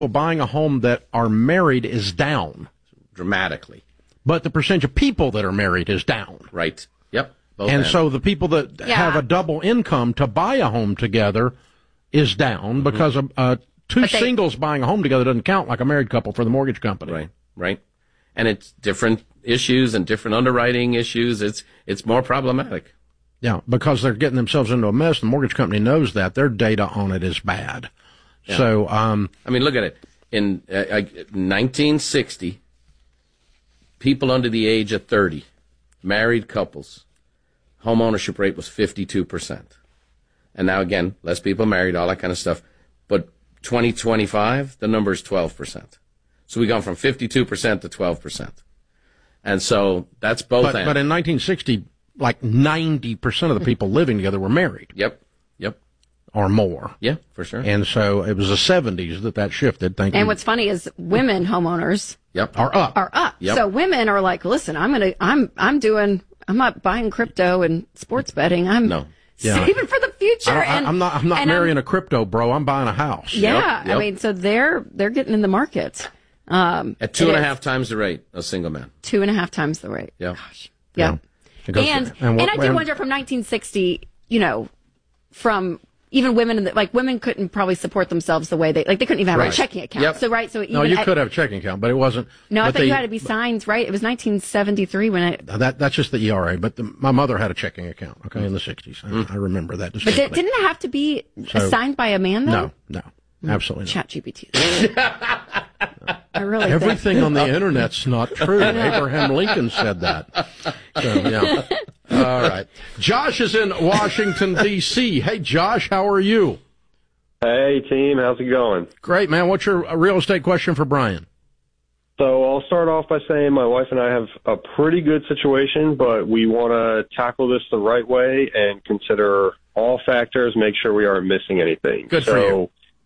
buying a home that are married is down dramatically. But the percentage of people that are married is down. Right. Yep. Both and ends. so the people that have a double income to buy a home together is down because two singles buying a home together doesn't count like a married couple for the mortgage company. Right. Right. And it's different issues and different underwriting issues. It's more problematic. Yeah, because they're getting themselves into a mess. The mortgage company knows that. Their data on it is bad. Yeah. So, I mean, look at it. In 1960, people under the age of 30, married couples, home ownership rate was 52%. And now, again, less people married, all that kind of stuff. But 2025, the number is 12%. So we've gone from 52% to 12%. And so that's both ends. But in 1960, like 90% of the people living together were married. Yep. Or more. Yeah, for sure. And so it was the 70s that shifted. And what's funny is women homeowners are up. Yep. So women are like, listen, I'm not buying crypto and sports betting. I'm saving for the future. I'm not marrying a crypto bro. I'm buying a house. Yeah. Yep. I mean, so they're getting in the market. At 2.5 times the rate, a single man. 2.5 times the rate. Yeah. Gosh. Yeah. And I do wonder from 1960, from even women, women couldn't probably support themselves the way they couldn't even have a checking account. Yep. So, right. So even no, you could have a checking account, but it wasn't. No, I thought you had to be signed, right? It was 1973 when that's just the ERA, but my mother had a checking account, in the 60s. I remember that distinctly. But didn't it have to be signed by a man, though? No, absolutely not. ChatGPT. I really Everything on the internet's not true. Abraham Lincoln said that. So, yeah. All right. Josh is in Washington, D.C. Hey, Josh, how are you? Hey, team. How's it going? Great, man. What's your real estate question for Brian? So I'll start off by saying my wife and I have a pretty good situation, but we want to tackle this the right way and consider all factors, make sure we aren't missing anything. Good for you.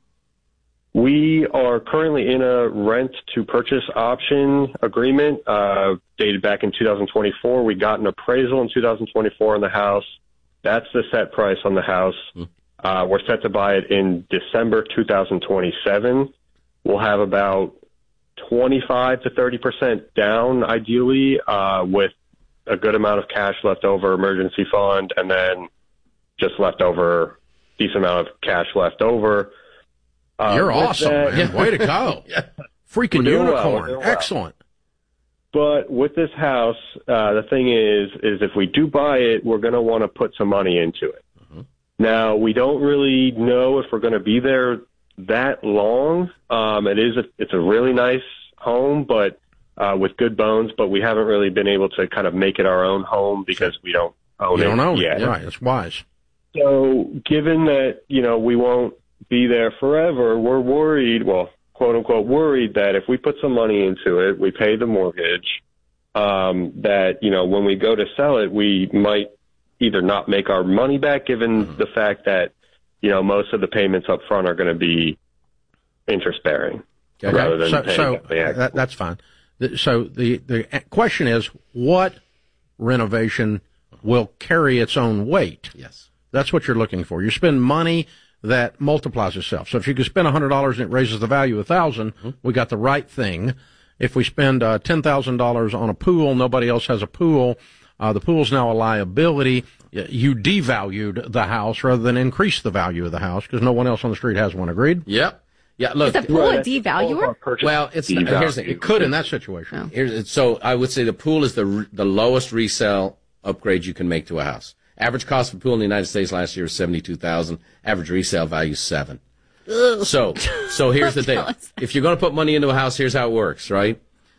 We are currently in a rent-to-purchase option agreement dated back in 2024. We got an appraisal in 2024 on the house. That's the set price on the house. We're set to buy it in December 2027. We'll have about 25 to 30% down, ideally, with a good amount of cash left over, emergency fund, and then just decent amount of cash left over. You're awesome, man. Way to go. Freaking unicorn. Excellent. But with this house, the thing is if we do buy it, we're going to want to put some money into it. Now, we don't really know if we're going to be there that long. It's a really nice home, but with good bones, but we haven't really been able to kind of make it our own home because we don't own it yet. Right, it's wise. So given that, we won't be there forever, we're worried, quote unquote worried, that if we put some money into it, we pay the mortgage, that, when we go to sell it, we might either not make our money back given the fact that, most of the payments up front are going to be interest bearing rather than paying. That's fine. So the question is, what renovation will carry its own weight? Yes. That's what you're looking for. You spend money that multiplies itself. So if you can spend $100 and it raises the value $1,000, we got the right thing. If we spend $10,000 on a pool, nobody else has a pool. The pool's now a liability. You devalued the house rather than increase the value of the house because no one else on the street has one. Agreed? Yep. Yeah. Look, is the pool a devaluer? Well, it's here's the, it could in that situation. So I would say the pool is the lowest resale upgrade you can make to a house. Average cost of a pool in the United States last year was $72,000. Average resale value is $7,000. So here's the deal. If you're going to put money into a house, here's how it works, right?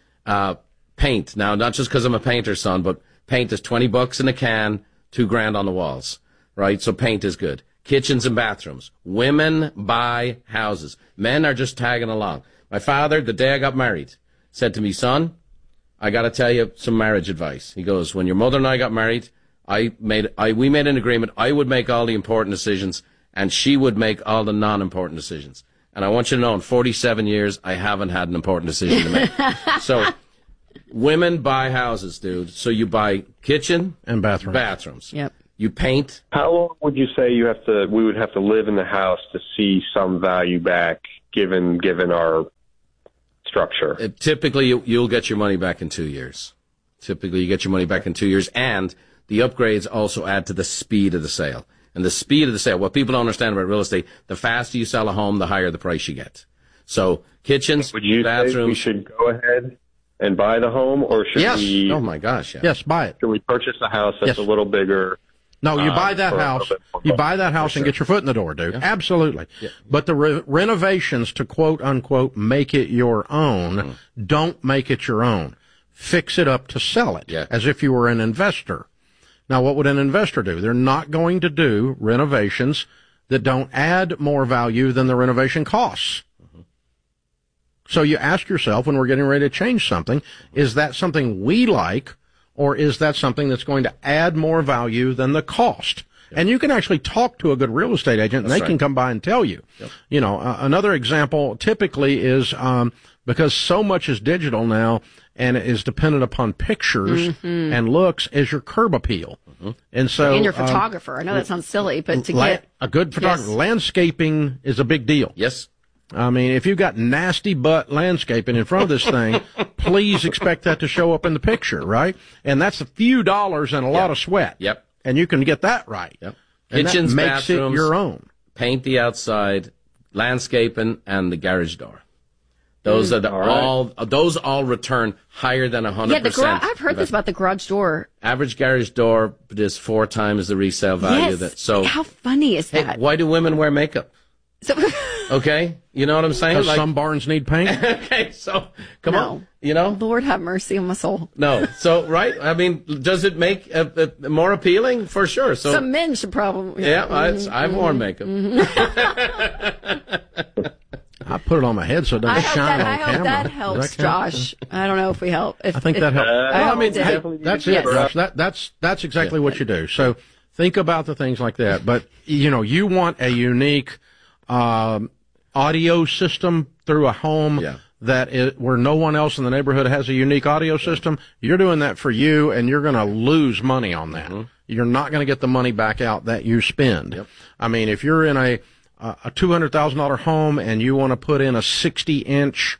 Paint. Now, not just because I'm a painter's son, but paint is $20 in a can, $2,000 on the walls, right? So paint is good. Kitchens and bathrooms. Women buy houses. Men are just tagging along. My father, the day I got married, said to me, son, I got to tell you some marriage advice. He goes, when your mother and I got married, we made an agreement. I would make all the important decisions, and she would make all the non-important decisions. And I want you to know, in 47 years, I haven't had an important decision to make. So, women buy houses, dude. So you buy kitchen and bathrooms. Bathrooms. Yep. You paint. How long would you say we would have to live in the house to see some value back, given our structure? Typically, you'll get your money back in 2 years. Typically, you get your money back in 2 years, and the upgrades also add to the speed of the sale. And the speed of the sale, what people don't understand about real estate, the faster you sell a home, the higher the price you get. So kitchens, would you bathrooms. say we should go ahead and buy the home, or should we? Oh my gosh! Yeah. Yes, buy it. Should we purchase a house that's a little bigger? No, you buy that house. You buy that house and get your foot in the door, dude. Yeah. Absolutely. Yeah. But the renovations to quote unquote make it your own, don't make it your own. Fix it up to sell it, as if you were an investor. Now, what would an investor do? They're not going to do renovations that don't add more value than the renovation costs. So you ask yourself, when we're getting ready to change something, is that something we like, or is that something that's going to add more value than the cost? Yep. And you can actually talk to a good real estate agent, and they can come by and tell you. Yep. You know, another example typically is because so much is digital now and it is dependent upon pictures and looks, is your curb appeal. And so, and your photographer. I know that sounds silly, but to get a good photographer, landscaping is a big deal. Yes. I mean, if you've got nasty butt landscaping in front of this thing, please expect that to show up in the picture, right? And that's a few dollars and a lot of sweat. Yep. And you can get that right. Yep. And kitchens, that makes bathrooms, it your own. Paint the outside, landscaping, and the garage door. Those are those all return higher than 100%. Yeah, the garage. I've heard this about the garage door. Average garage door is 4 times the resale value. Yes. So how funny is that? Hey, why do women wear makeup? So, okay, you know what I'm saying? Because some barns need paint. Okay, so come on, you know. Lord have mercy on my soul. No, so right. I mean, does it make more appealing? For sure. So some men should probably. Yeah, I've worn makeup. I put it on my head so it doesn't shine on camera. I hope that helps, Josh. I don't know if we help. I think that helps. I mean, hey, that's it, Josh. That's exactly what you do. So think about the things like that. But you know, you want a unique audio system through a home where no one else in the neighborhood has a unique audio system. You're doing that for you, and you're going to lose money on that. You're not going to get the money back out that you spend. Yep. I mean, if you're in a $200,000 home and you want to put in a 60-inch,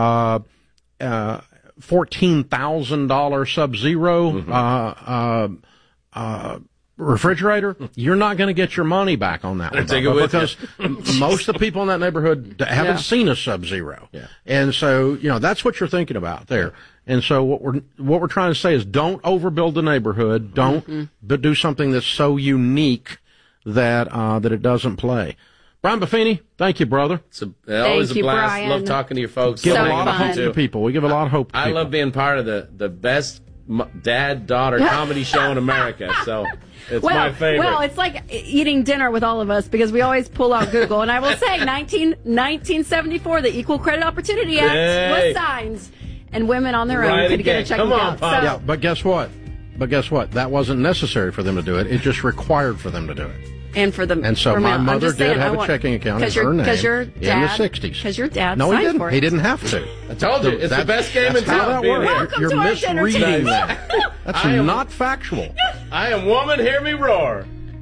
$14,000 Sub-Zero, refrigerator, you're not going to get your money back on that one, because most of the people in that neighborhood haven't seen a Sub-Zero. Yeah. And so, you know, that's what you're thinking about there. And so what we're trying to say is don't overbuild the neighborhood. Don't do something that's so unique that it doesn't play. Brian Buffini, thank you, brother. It's always a blast. Brian. Love talking to your folks. Give a lot of hope to people. We give a lot of hope to people. I love being part of the best dad-daughter comedy show in America. So it's my favorite. Well, it's like eating dinner with all of us because we always pull out Google. And I will say, 1974, the Equal Credit Opportunity Act was signed, and women on their own could get a checking account. So, yeah, but guess what? That wasn't necessary for them to do it. It just required for them to do it. And for them, and so my mother did have a checking account in her name in the 60s. Because your dad no, signed he didn't. for it. He didn't have to. I told you, it's the best game in town. How that works. Welcome You're to our misreading that. That's not factual. I am woman, hear me roar.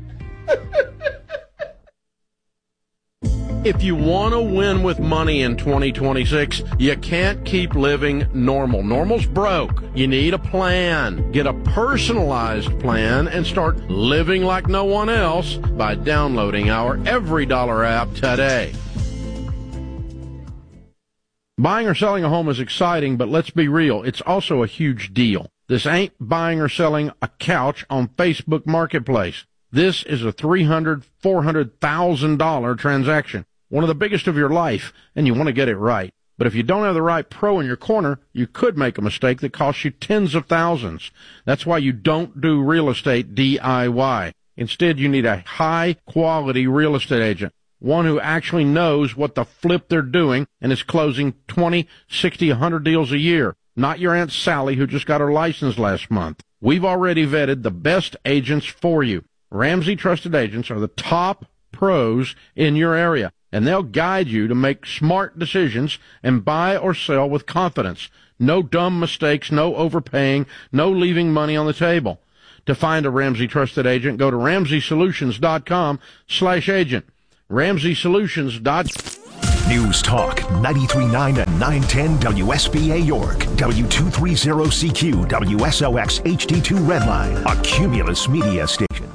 If you want to win with money in 2026, you can't keep living normal. Normal's broke. You need a plan. Get a personalized plan and start living like no one else by downloading our Every Dollar app today. Buying or selling a home is exciting, but let's be real, it's also a huge deal. This ain't buying or selling a couch on Facebook Marketplace. This is a $300,000, $400,000 transaction. One of the biggest of your life, and you want to get it right. But if you don't have the right pro in your corner, you could make a mistake that costs you tens of thousands. That's why you don't do real estate DIY. Instead, you need a high-quality real estate agent, one who actually knows what the flip they're doing and is closing 20, 60, 100 deals a year. Not your Aunt Sally who just got her license last month. We've already vetted the best agents for you. Ramsey Trusted Agents are the top pros in your area, and they'll guide you to make smart decisions and buy or sell with confidence. No dumb mistakes, no overpaying, no leaving money on the table. To find a Ramsey Trusted Agent, go to RamseySolutions.com/agent. RamseySolutions.com. News Talk 93.9 and 910 WSBA York, W230CQ, WSOX HD2 Redline, a Cumulus media station.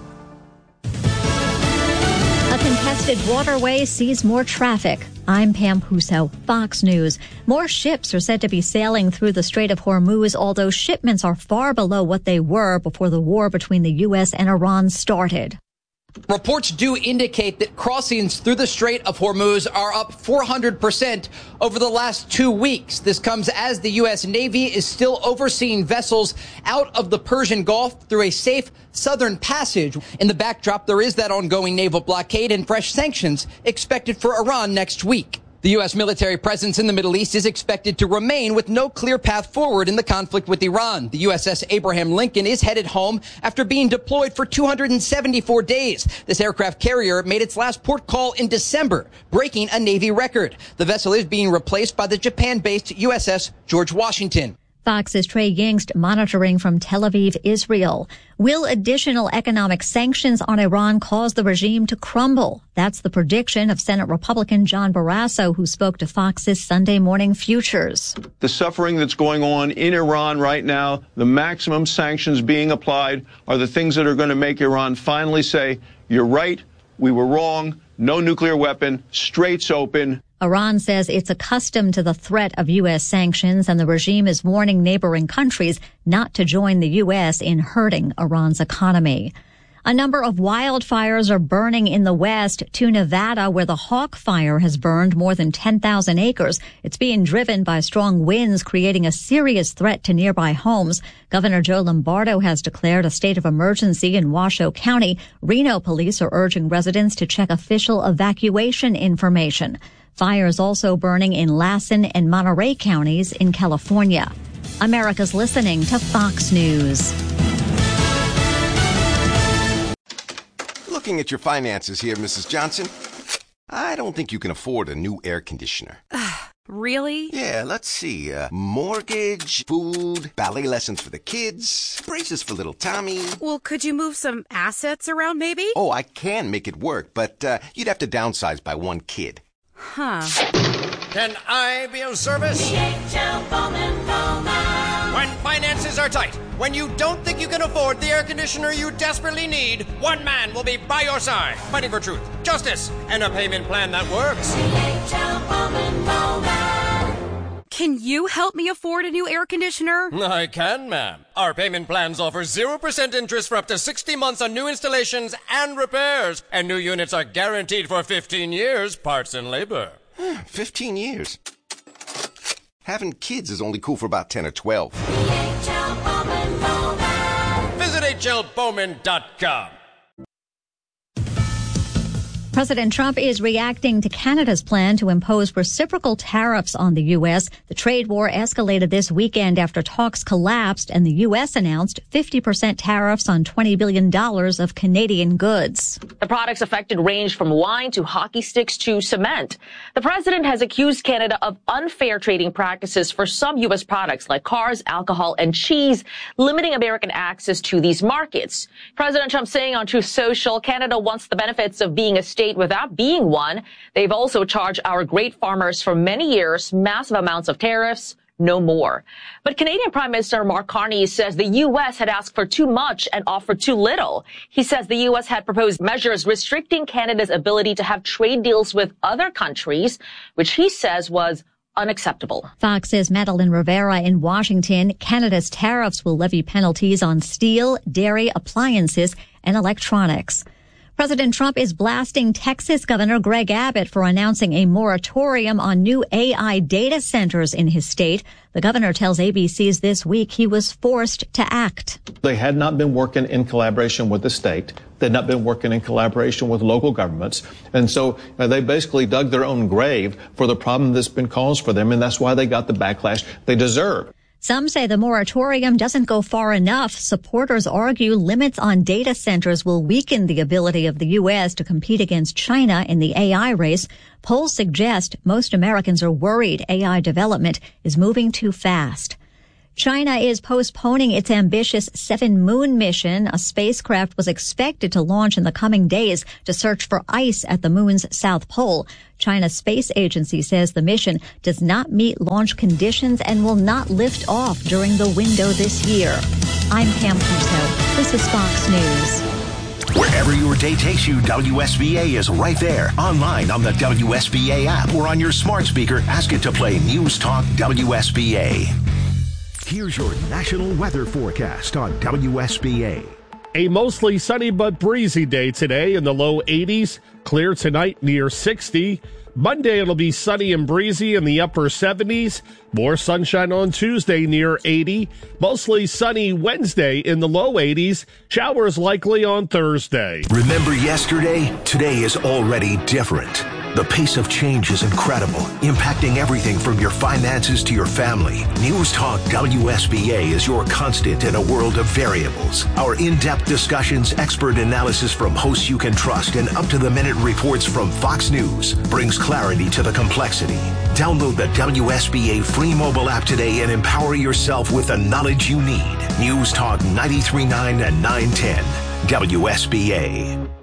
A contested waterway sees more traffic. I'm Pam Puso, Fox News. More ships are said to be sailing through the Strait of Hormuz, although shipments are far below what they were before the war between the U.S. and Iran started. Reports do indicate that crossings through the Strait of Hormuz are up 400% over the last 2 weeks. This comes as the U.S. Navy is still overseeing vessels out of the Persian Gulf through a safe southern passage. In the backdrop, there is that ongoing naval blockade and fresh sanctions expected for Iran next week. The U.S. military presence in the Middle East is expected to remain with no clear path forward in the conflict with Iran. The USS Abraham Lincoln is headed home after being deployed for 274 days. This aircraft carrier made its last port call in December, breaking a Navy record. The vessel is being replaced by the Japan-based USS George Washington. Fox's Trey Yingst monitoring from Tel Aviv, Israel. Will additional economic sanctions on Iran cause the regime to crumble? That's the prediction of Senate Republican John Barrasso, who spoke to Fox's Sunday Morning Futures. The suffering that's going on in Iran right now, the maximum sanctions being applied, are the things that are going to make Iran finally say, you're right, we were wrong, no nuclear weapon, straits open. Iran says it's accustomed to the threat of U.S. sanctions, and the regime is warning neighboring countries not to join the U.S. in hurting Iran's economy. A number of wildfires are burning in the west to Nevada, where the Hawk Fire has burned more than 10,000 acres. It's being driven by strong winds, creating a serious threat to nearby homes. Governor Joe Lombardo has declared a state of emergency in Washoe County. Reno police are urging residents to check official evacuation information. Fires also burning in Lassen and Monterey counties in California. America's listening to Fox News. Looking at your finances here, Mrs. Johnson, I don't think you can afford a new air conditioner. Really? Yeah, let's see. Mortgage, food, ballet lessons for the kids, braces for little Tommy. Well, could you move some assets around maybe? Oh, I can make it work, but you'd have to downsize by one kid. Huh. Can I be of service? DHL Bowman Bowman. When finances are tight, when you don't think you can afford the air conditioner you desperately need, one man will be by your side, fighting for truth, justice, and a payment plan that works. DHL Bowman Bowman. Can you help me afford a new air conditioner? I can, ma'am. Our payment plans offer 0% interest for up to 60 months on new installations and repairs. And new units are guaranteed for 15 years, parts and labor. 15 years? Having kids is only cool for about 10 or 12. DHL Bowman Bowman. Visit HLBowman.com. President Trump is reacting to Canada's plan to impose reciprocal tariffs on the U.S. The trade war escalated this weekend after talks collapsed and the U.S. announced 50% tariffs on $20 billion of Canadian goods. The products affected range from wine to hockey sticks to cement. The president has accused Canada of unfair trading practices for some U.S. products like cars, alcohol, and cheese, limiting American access to these markets. President Trump saying on Truth Social, Canada wants the benefits of being a state without being one. They've also charged our great farmers for many years massive amounts of tariffs. No more. But Canadian Prime Minister Mark Carney says the U.S. had asked for too much and offered too little. He says the U.S. had proposed measures restricting Canada's ability to have trade deals with other countries, which he says was unacceptable. Fox's Madeline Rivera in Washington. Canada's tariffs will levy penalties on steel, dairy, appliances, and electronics. President Trump is blasting Texas Governor Greg Abbott for announcing a moratorium on new AI data centers in his state. The governor tells ABC's This Week he was forced to act. They had not been working in collaboration with the state. They had not been working in collaboration with local governments. And so they basically dug their own grave for the problem that's been caused for them, and that's why they got the backlash they deserve. Some say the moratorium doesn't go far enough. Supporters argue limits on data centers will weaken the ability of the U.S. to compete against China in the AI race. Polls suggest most Americans are worried AI development is moving too fast. China is postponing its ambitious 7-moon mission. A spacecraft was expected to launch in the coming days to search for ice at the moon's south pole. China's space agency says the mission does not meet launch conditions and will not lift off during the window this year. I'm Pam Puso. This is Fox News. Wherever your day takes you, WSBA is right there. Online on the WSBA app or on your smart speaker, ask it to play News Talk WSBA. Here's your national weather forecast on WSBA. A mostly sunny but breezy day today in the low 80s. Clear tonight near 60. Monday it'll be sunny and breezy in the upper 70s. More sunshine on Tuesday near 80. Mostly sunny Wednesday in the low 80s. Showers likely on Thursday. Remember yesterday? Today is already different. The pace of change is incredible, impacting everything from your finances to your family. News Talk WSBA is your constant in a world of variables. Our in-depth discussions, expert analysis from hosts you can trust, and up-to-the-minute reports from Fox News brings clarity to the complexity. Download the WSBA free mobile app today and empower yourself with the knowledge you need. News Talk 93.9 and 910 WSBA.